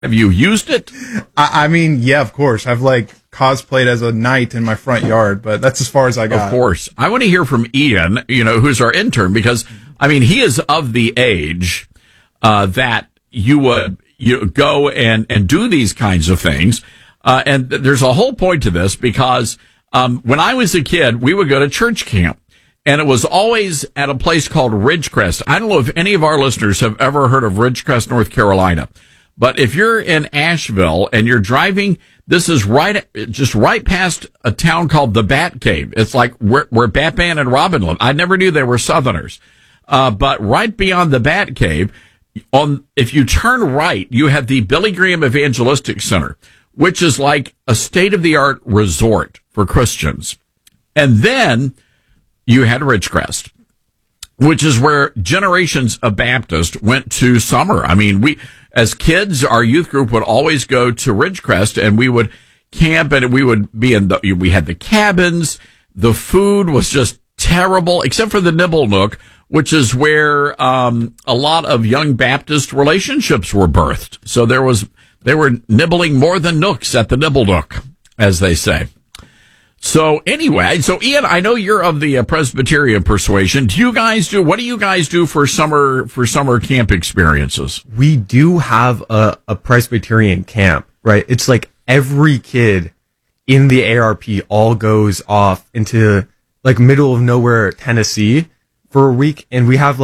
Have you used it? I mean, yeah, of course. I've cosplayed as a knight in my front yard, but that's as far as I got. Of course. I want to hear from Ian, who's our intern, because, he is of the age that you would go and do these kinds of things. And there's a whole point to this because when I was a kid, we would go to church camp. And it was always at a place called Ridgecrest. I don't know if any of our listeners have ever heard of Ridgecrest, North Carolina. But if you're in Asheville and you're driving, this is just right past a town called the Bat Cave. It's like where Batman and Robin live. I never knew they were Southerners. But right beyond the Bat Cave, if you turn right, you have the Billy Graham Evangelistic Center, which is like a state-of-the-art resort for Christians. And then you had Ridgecrest, which is where generations of Baptists went to summer. I mean, as kids, our youth group would always go to Ridgecrest and we would camp and we would be we had the cabins. The food was just terrible, except for the Nibble Nook, which is where, a lot of young Baptist relationships were birthed. So they were nibbling more than nooks at the Nibble Nook, as they say. So anyway, Ian, I know you're of the Presbyterian persuasion. What do you guys do for summer camp experiences? We do have a Presbyterian camp, right? It's like every kid in the ARP all goes off into middle of nowhere, Tennessee for a week. And we have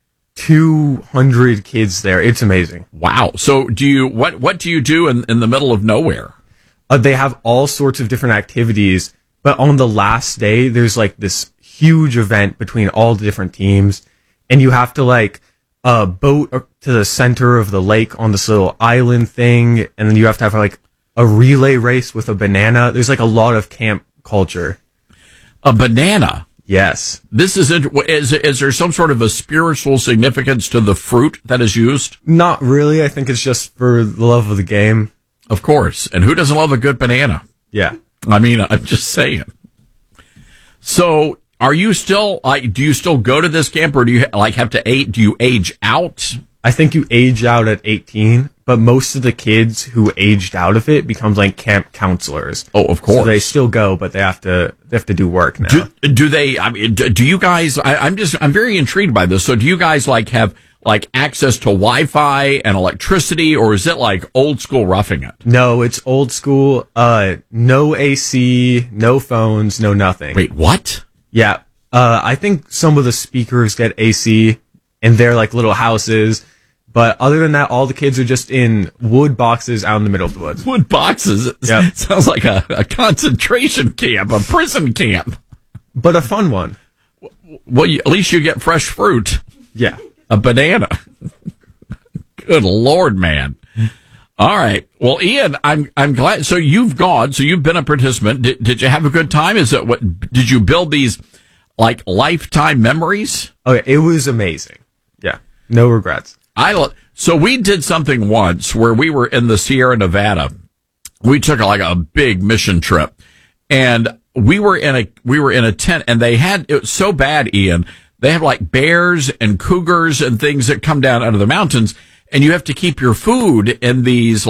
200 kids there. It's amazing. Wow. So what do you do in the middle of nowhere? They have all sorts of different activities, but on the last day, there's this huge event between all the different teams, and you have to boat to the center of the lake on this little island thing, and then you have to have a relay race with a banana. There's a lot of camp culture. A banana? Yes. This is there some sort of a spiritual significance to the fruit that is used? Not really. I think it's just for the love of the game. Of course. And who doesn't love a good banana? Yeah. I mean, I'm just saying. So, are you still, do you still go to this camp or do you have to do you age out? I think you age out at 18, but most of the kids who aged out of it becomes camp counselors. Oh, of course. So they still go, but they have to do work now. Do they, do you guys, I'm very intrigued by this. So do you guys have access to Wi-Fi and electricity, or is it old school roughing it? No, it's old school. No AC, no phones, no nothing. Wait, what? Yeah. I think some of the speakers get AC in their little houses, but other than that, all the kids are just in wood boxes out in the middle of the woods. Wood boxes? Yep. Sounds like a concentration camp, a prison camp. But a fun one. Well, at least you get fresh fruit. Yeah. A banana. Good Lord, man. All right. Well, Ian, I'm glad. So you've gone. So you've been a participant. Did you have a good time? Did you build these lifetime memories? Oh, yeah, it was amazing. Yeah. No regrets. So we did something once where we were in the Sierra Nevada. We took a big mission trip, and we were in a tent, and it was so bad, Ian. They have bears and cougars and things that come down out of the mountains, and you have to keep your food in these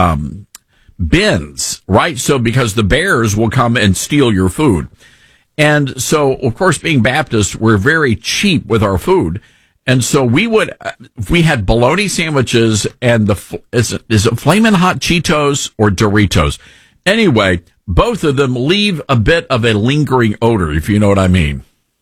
bins, right? So because the bears will come and steal your food. And so, of course, being Baptist, we're very cheap with our food. And so we had bologna sandwiches and is it Flamin' Hot Cheetos or Doritos? Anyway, both of them leave a bit of a lingering odor, if you know what I mean.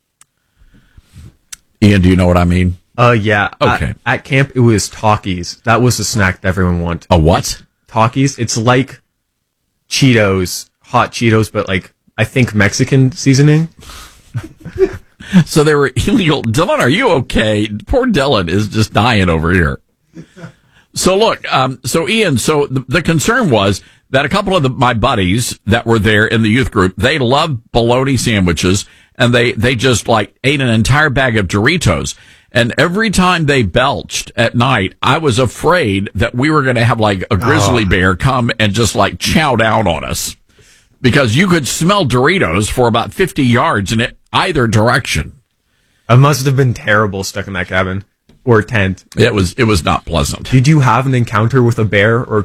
Ian, do you know what I mean? Yeah. Okay. At camp, it was Takis. That was the snack that everyone wanted. A what? Takis. It's like Cheetos, hot Cheetos, but I think Mexican seasoning. So they were illegal. Dylan, are you okay? Poor Dylan is just dying over here. So look, so Ian, the concern was that a couple of my buddies that were there in the youth group, they loved bologna sandwiches, and they just ate an entire bag of Doritos. And every time they belched at night, I was afraid that we were going to have a grizzly bear come and just chow down on us, because you could smell Doritos for about 50 yards in either direction. It must have been terrible stuck in that cabin. or tent. It was not pleasant. Did you have an encounter with a bear or